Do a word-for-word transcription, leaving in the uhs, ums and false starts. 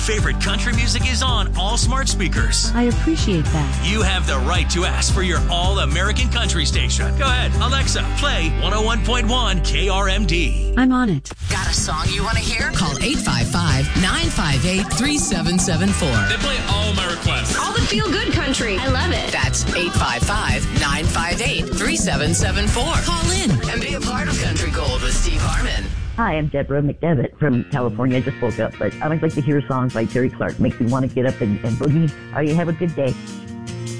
Favorite country music is on all smart speakers. I appreciate that. You have the right to ask for your all-American country station. Go ahead, Alexa, play one oh one point one K R M D. I'm on it. Got a song you want to hear? Call eight five five, nine five eight, three seven seven four. They play all my requests. All the feel-good country. I love it. That's eight five five, nine five eight, three seven seven four. Call in and be a part of Country Gold with Steve Harmon. Hi, I'm Deborah McDevitt from California. I just woke up, but I would like to hear songs by Terry Clark. Makes me want to get up and, and boogie. All right, you have a good day.